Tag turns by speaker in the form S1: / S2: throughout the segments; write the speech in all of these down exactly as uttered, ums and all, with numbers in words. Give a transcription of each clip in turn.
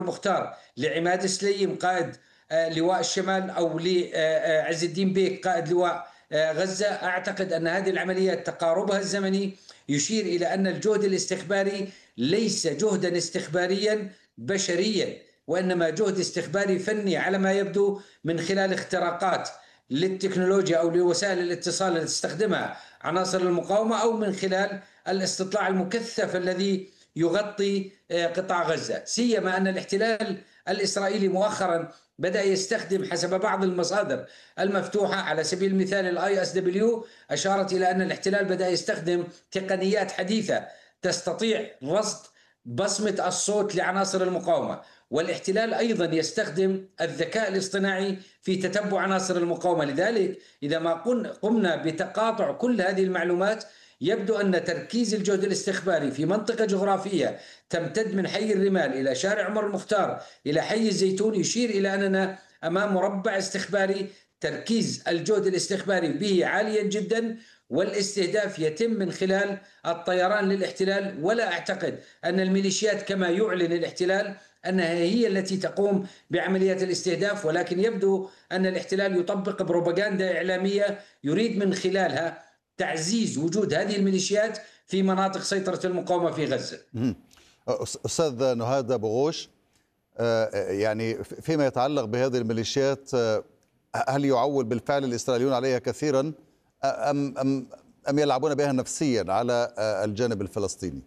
S1: المختار لعماد سليم قائد لواء الشمال أو لعز الدين بيك قائد لواء غزة، أعتقد أن هذه العمليات تقاربها الزمني يشير إلى أن الجهد الاستخباري ليس جهدا استخباريا بشريا، وإنما جهد استخباري فني على ما يبدو، من خلال اختراقات للتكنولوجيا أو لوسائل الاتصال التي تستخدمها عناصر المقاومة، أو من خلال الاستطلاع المكثف الذي يغطي قطاع غزة. سيما أن الاحتلال الإسرائيلي مؤخرا بدأ يستخدم حسب بعض المصادر المفتوحة، على سبيل المثال الاي اس دبليو أشارت إلى أن الاحتلال بدأ يستخدم تقنيات حديثة تستطيع رصد بصمة الصوت لعناصر المقاومة، والاحتلال أيضا يستخدم الذكاء الاصطناعي في تتبع عناصر المقاومة. لذلك إذا ما قمنا بتقاطع كل هذه المعلومات، يبدو أن تركيز الجهد الاستخباري في منطقة جغرافية تمتد من حي الرمال إلى شارع عمر المختار إلى حي الزيتون يشير إلى أننا أمام مربع استخباري تركيز الجهد الاستخباري به عاليا جدا، والاستهداف يتم من خلال الطيران للاحتلال. ولا أعتقد أن الميليشيات كما يعلن الاحتلال أنها هي التي تقوم بعمليات الاستهداف، ولكن يبدو أن الاحتلال يطبق بروباغندا إعلامية يريد من خلالها تعزيز وجود هذه الميليشيات في مناطق سيطرة المقاومة في غزة.
S2: أستاذ نهاد أبو غوش، يعني فيما يتعلق بهذه الميليشيات، هل يعول بالفعل الإسرائيليون عليها كثيرا أم أم أم يلعبون بها نفسيا على الجانب الفلسطيني؟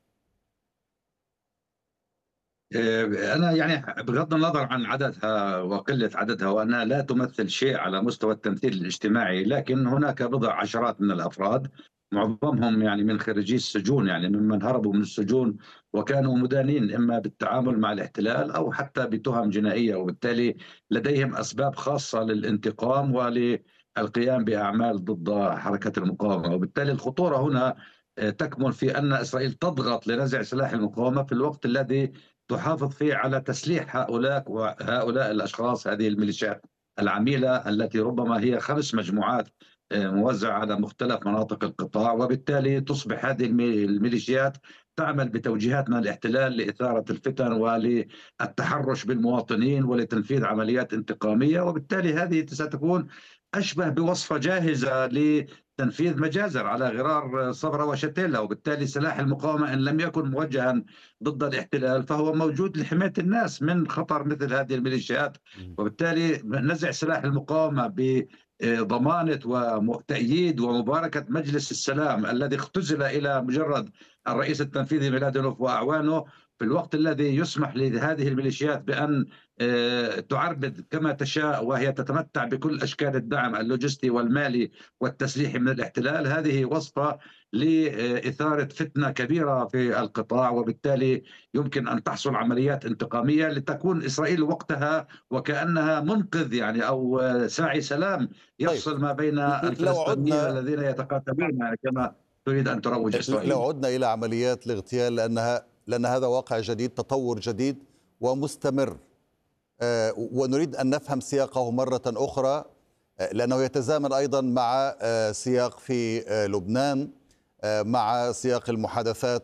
S3: أنا يعني بغض النظر عن عددها وقلة عددها وأنها لا تمثل شيء على مستوى التمثيل الاجتماعي، لكن هناك بضع عشرات من الأفراد معظمهم يعني من خريجي السجون، يعني ممن هربوا من السجون وكانوا مدانين إما بالتعامل مع الاحتلال أو حتى بتهم جنائية، وبالتالي لديهم أسباب خاصة للانتقام وللقيام بأعمال ضد حركة المقاومة. وبالتالي الخطورة هنا تكمن في أن إسرائيل تضغط لنزع سلاح المقاومة في الوقت الذي تحافظ فيه على تسليح هؤلاء وهؤلاء الأشخاص، هذه الميليشيات العميلة التي ربما هي خمس مجموعات موزعة على مختلف مناطق القطاع، وبالتالي تصبح هذه الميليشيات تعمل بتوجيهات من الاحتلال لإثارة الفتن وللتحرش بالمواطنين ولتنفيذ عمليات انتقامية، وبالتالي هذه ستكون أشبه بوصفة جاهزة لتنفيذ مجازر على غرار صبرا وشتيلا. وبالتالي سلاح المقاومة إن لم يكن موجها ضد الاحتلال فهو موجود لحماية الناس من خطر مثل هذه الميليشيات. وبالتالي نزع سلاح المقاومة بضمانة وتأييد ومباركة مجلس السلام الذي اختزل إلى مجرد الرئيس التنفيذي ميلادينوف وأعوانه، في الوقت الذي يسمح لهذه الميليشيات بأن تعربد كما تشاء وهي تتمتع بكل أشكال الدعم اللوجستي والمالي والتسليحي من الاحتلال، هذه وصفة لإثارة فتنة كبيرة في القطاع، وبالتالي يمكن أن تحصل عمليات انتقامية لتكون إسرائيل وقتها وكأنها منقذ يعني أو ساعي سلام يفصل طيب. ما بين الفلسطينيين الذين يتقاتلون كما تريد أن تروج إسرائيل.
S2: لو عدنا إلى عمليات الاغتيال، لأنها لأن هذا واقع جديد، تطور جديد ومستمر، آه ونريد أن نفهم سياقه مرة أخرى، آه لأنه يتزامن أيضا مع آه سياق في آه لبنان، آه مع سياق المحادثات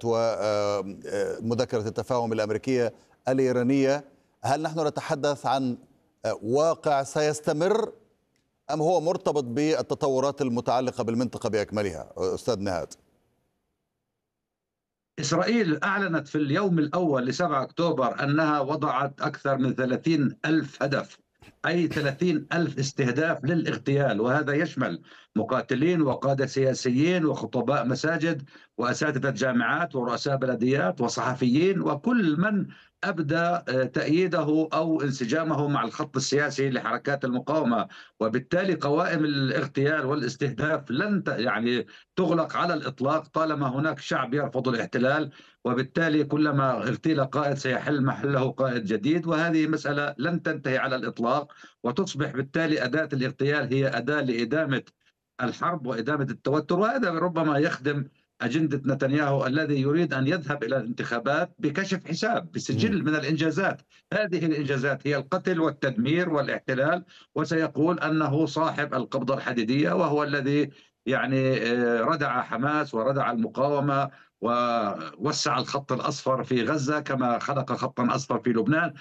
S2: ومذكرة التفاهم الأمريكية الإيرانية. هل نحن نتحدث عن آه واقع سيستمر أم هو مرتبط بالتطورات المتعلقة بالمنطقة بأكملها؟ أستاذ نهاد.
S3: إسرائيل أعلنت في اليوم الأول لسبعة أكتوبر أنها وضعت أكثر من ثلاثين ألف هدف، أي ثلاثين ألف استهداف للاغتيال، وهذا يشمل مقاتلين وقادة سياسيين وخطباء مساجد وأساتذة جامعات ورؤساء بلديات وصحفيين وكل من أبدى تأييده أو انسجامه مع الخط السياسي لحركات المقاومة. وبالتالي قوائم الاغتيال والاستهداف لن يعني تغلق على الإطلاق طالما هناك شعب يرفض الاحتلال، وبالتالي كلما اغتيل قائد سيحل محله قائد جديد، وهذه مسألة لن تنتهي على الإطلاق، وتصبح بالتالي أداة الاغتيال هي أداة لإدامة الحرب وإدامة التوتر. وهذا ربما يخدم أجندة نتنياهو الذي يريد أن يذهب إلى الانتخابات بكشف حساب بسجل من الإنجازات. هذه الإنجازات هي القتل والتدمير والاحتلال، وسيقول أنه صاحب القبضة الحديدية وهو الذي يعني ردع حماس وردع المقاومة ووسع الخط الأصفر في غزة كما خلق خطا أصفر في لبنان.